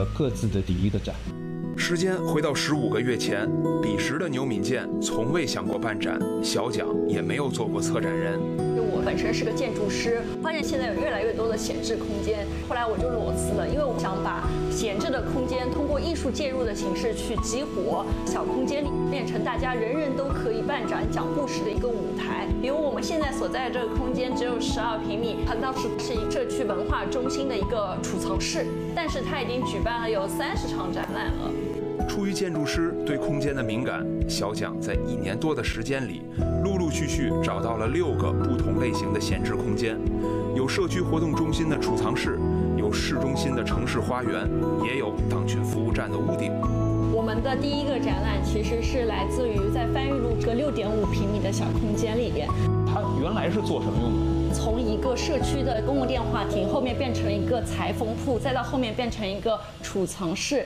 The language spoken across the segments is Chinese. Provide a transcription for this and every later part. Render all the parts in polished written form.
了各自的第一个展。 时间回到15个月前，彼时的牛敏健从未想过办展，小蒋也没有做过策展人。 我本身是个建筑师，发现现在有越来越多的闲置空间，后来我就裸辞了，因为我想把闲置的空间通过艺术介入的形式去激活，小空间里变成大家人人都可以办展讲故事的一个舞台。比如我们现在所在的这个空间只有12平米，它当时是一社区文化中心的一个储藏室，但是它已经举办了有30场展览了。 出于建筑师对空间的敏感，小蒋在1年多的时间里，陆陆续续找到了6个不同类型的闲置空间，有社区活动中心的储藏室，有市中心的城市花园，也有党群服务站的屋顶。 我们的第一个展览其实是来自于在番禺路这个6.5平米的小空间里边。 它原来是做什么用的？ 从一个社区的公共电话亭，后面变成了一个裁缝铺，再到后面变成一个储藏室。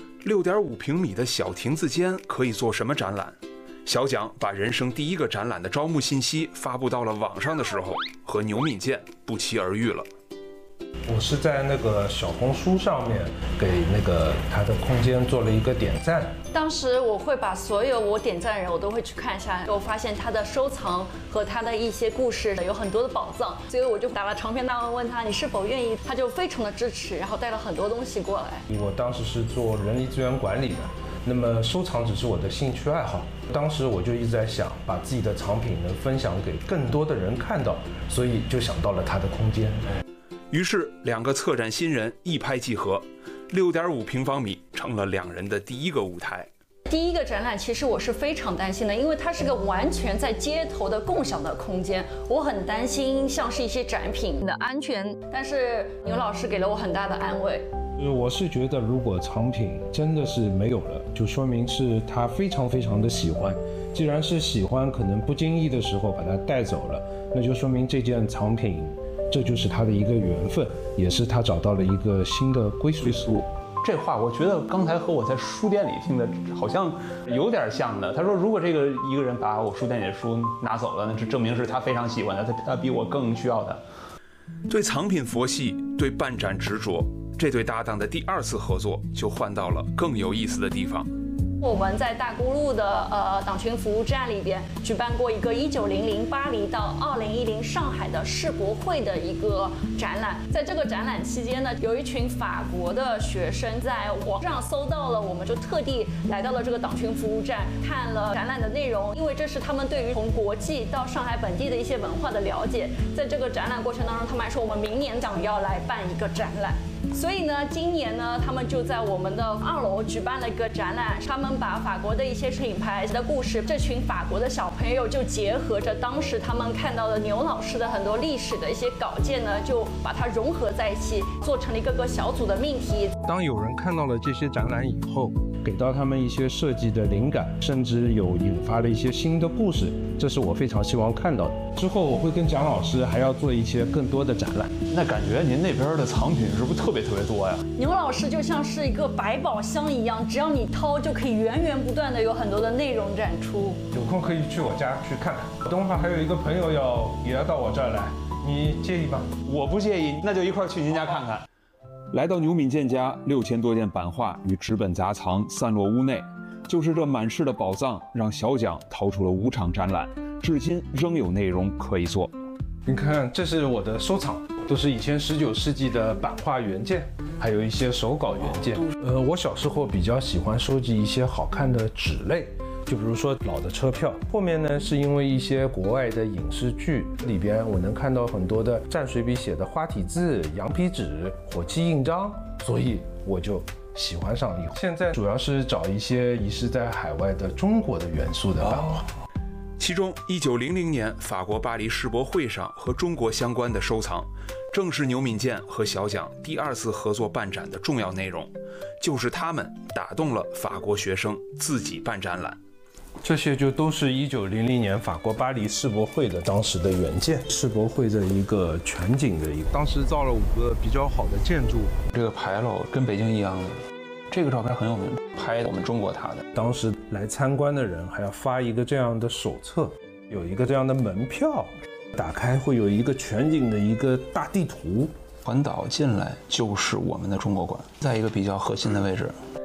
6.5平米的小亭子间可以做什么展览？小蒋把人生第一个展览的招募信息发布到了网上的时候，和牛敏健不期而遇了。 我是在那个小红书上面给那个他的空间做了一个点赞。 当时我会把所有我点赞的人我都会去看一下，我发现他的收藏和他的一些故事有很多的宝藏，所以我就打了长篇大论问他你是否愿意，他就非常的支持，然后带了很多东西过来。 我当时是做人力资源管理的，那么收藏只是我的兴趣爱好。当时我就一直在想，把自己的藏品能分享给更多的人看到，所以就想到了他的空间。 于是2个策展新人一拍即合，6.5平方米成了2人的第一个舞台。 第一个展览其实我是非常担心的，因为它是个完全在街头的共享的空间，我很担心像是一些展品的安全，但是牛老师给了我很大的安慰。 我是觉得，如果藏品真的是没有了，就说明是他非常非常的喜欢。既然是喜欢，可能不经意的时候把它带走了，那就说明这件藏品，这就是他的一个缘分，也是他找到了一个新的归宿。 这话我觉得刚才和我在书店里听的好像有点像的。他说，如果这个一个人把我书店里的书拿走了，那是证明是他非常喜欢的，他比我更需要的。 对藏品佛系，对办展执着，这对搭档的第2次合作就换到了更有意思的地方。 我们在大沽路的党群服务站里边举办过一个1900巴黎到2010上海的世博会的一个展览。在这个展览期间呢，有一群法国的学生在网上搜到了，我们就特地来到了这个党群服务站，看了展览的内容，因为这是他们对于从国际到上海本地的一些文化的了解。在这个展览过程当中，他们还说我们明年想要来办一个展览。所以呢，今年呢，他们就在我们的2楼举办了一个展览，他们把法国的一些品牌的故事，这群法国的小朋友就结合着当时他们看到的牛老师的很多历史的一些稿件呢，就把它融合在一起，做成了一个个小组的命题。 当有人看到了这些展览以后，给到他们一些设计的灵感，甚至有引发了一些新的故事，这是我非常希望看到的。之后我会跟蒋老师还要做一些更多的展览。 那感觉您那边的藏品是不是特别多呀？ 牛老师就像是一个百宝箱一样，只要你掏就可以源源不断的有很多的内容展出。 有空可以去我家去看看。等会儿还有一个朋友也要到我这儿来，你介意吗？ 我不介意，那就一块儿去您家看看。 来到牛敏健家，6000多件版画与纸本杂藏散落屋内，就是这满室的宝藏，让小蒋掏出了5场展览，至今仍有内容可以做。 你看，这是我的收藏，都是以前19世纪的版画原件，还有一些手稿原件。我小时候比较喜欢收集一些好看的纸类，就比如说老的车票。后面呢，是因为一些国外的影视剧里边，我能看到很多的蘸水笔写的花体字、羊皮纸、火漆印章，所以我就喜欢上了。现在主要是找一些遗失在海外的中国的元素的版画。 其中1900年法国巴黎世博会上和中国相关的收藏，正是牛敏健和小蒋第2次合作办展的重要内容，就是他们打动了法国学生自己办展览。 这些就都是1900年法国巴黎世博会的当时的原件，世博会的一个全景的一个，当时造了5个比较好的建筑， 这个牌楼跟北京一样的。这个照片很有名，拍我们中国塔的。 当时来参观的人还要发一个这样的手册，有一个这样的门票，打开会有一个全景的一个大地图， 环岛进来就是我们的中国馆，在一个比较核心的位置，